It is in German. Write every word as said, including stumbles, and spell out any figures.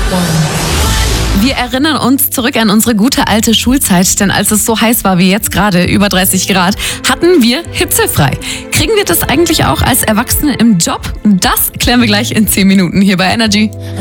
Wir erinnern uns zurück an unsere gute alte Schulzeit, denn als es so heiß war wie jetzt gerade, über dreißig Grad, hatten wir hitzelfrei. Kriegen wir das eigentlich auch als Erwachsene im Job? Das klären wir gleich in zehn Minuten hier bei Energy.